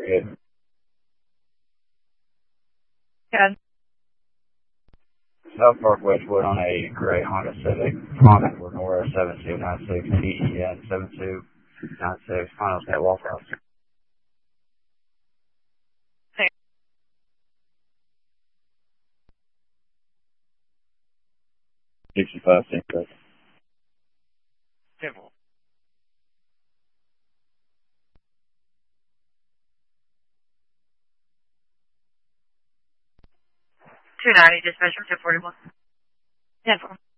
good. Good. South Park Westwood on a gray Honda Civic. Honda Lenora 7296 DEN 7296. Final state Waffle House. 65 cents. 290 dispatcher 241. 10-4.